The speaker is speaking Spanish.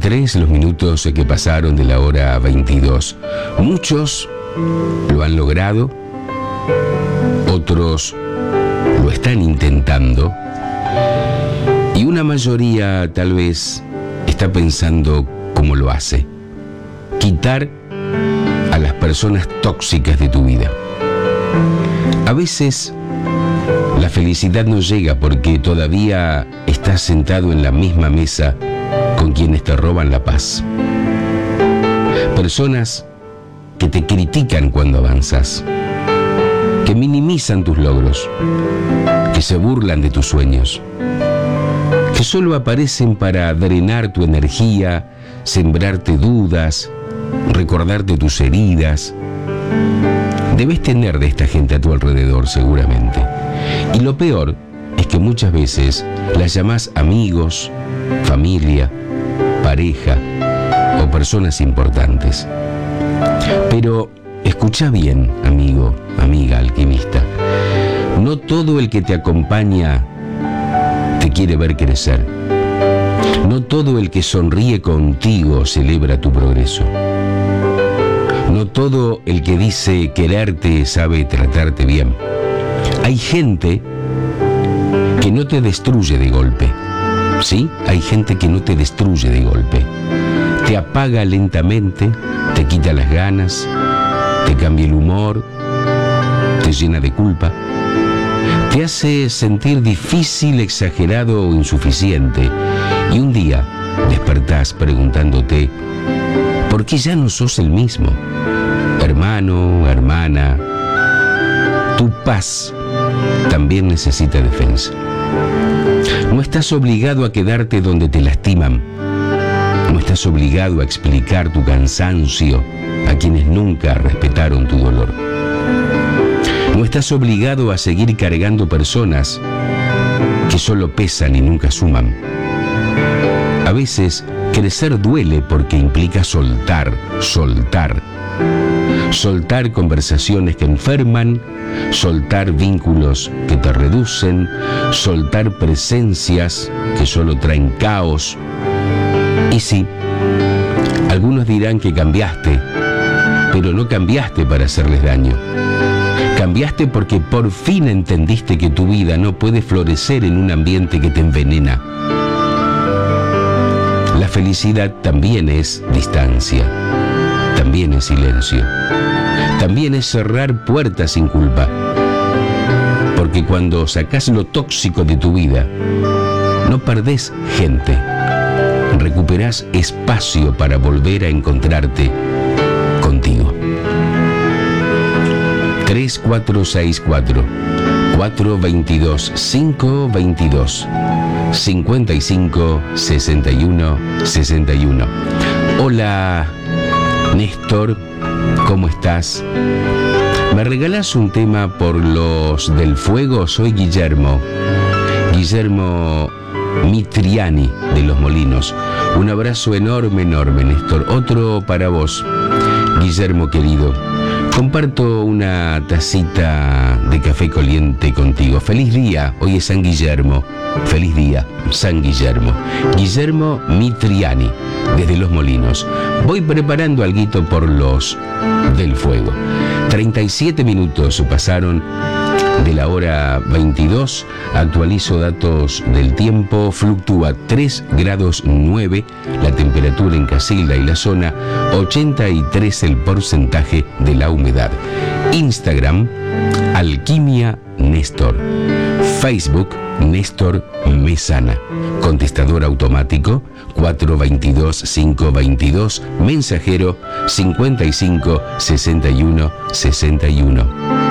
43 los minutos que pasaron de la hora 22. Muchos lo han logrado, otros lo están intentando y una mayoría tal vez está pensando cómo lo hace. Quitar a las personas tóxicas de tu vida. A veces la felicidad no llega porque todavía estás sentado en la misma mesa con quienes te roban la paz. Personas que te critican cuando avanzas, que minimizan tus logros, que se burlan de tus sueños, que solo aparecen para drenar tu energía, sembrarte dudas, recordarte tus heridas. Debes tener de esta gente a tu alrededor seguramente. Y lo peor es que muchas veces las llamás amigos, familia, pareja o personas importantes. Pero escucha bien, amigo, amiga alquimista. No todo el que te acompaña te quiere ver crecer. No todo el que sonríe contigo celebra tu progreso. No todo el que dice quererte sabe tratarte bien. Hay gente que no te destruye de golpe. ¿Sí? Hay gente que no te destruye de golpe. Te apaga lentamente, te quita las ganas, te cambia el humor, te llena de culpa, te hace sentir difícil, exagerado o insuficiente. Y un día despertás preguntándote, ¿por qué ya no sos el mismo? Hermano, hermana, tu paz también necesita defensa. No estás obligado a quedarte donde te lastiman. No estás obligado a explicar tu cansancio a quienes nunca respetaron tu dolor. No estás obligado a seguir cargando personas que solo pesan y nunca suman. A veces, crecer duele porque implica soltar. Soltar conversaciones que enferman, soltar vínculos que te reducen, soltar presencias que solo traen caos. Y sí, algunos dirán que cambiaste, pero no cambiaste para hacerles daño. Cambiaste porque por fin entendiste que tu vida no puede florecer en un ambiente que te envenena. La felicidad también es distancia, también es silencio, también es cerrar puertas sin culpa. Porque cuando sacás lo tóxico de tu vida, no perdés gente, recuperás espacio para volver a encontrarte contigo. 3464 422 522 55 61 61. Hola, Néstor, ¿cómo estás? ¿Me regalás un tema por los del fuego? Soy Guillermo Mitriani de Los Molinos. Un abrazo enorme, Néstor. Otro para vos, Guillermo querido. Comparto una tacita de café caliente contigo. Feliz día, hoy es San Guillermo. Feliz día, San Guillermo. Guillermo Mitriani, desde Los Molinos. Voy preparando alguito por los del fuego. 37 minutos pasaron de la hora 22. Actualizo datos del tiempo. Fluctúa 3 grados 9 la temperatura en Casilda y la zona, 83 el porcentaje de la humedad. Instagram, Alquimia Néstor. Facebook, Néstor Mesana. Contestador automático 422-522. Mensajero 55 61 61.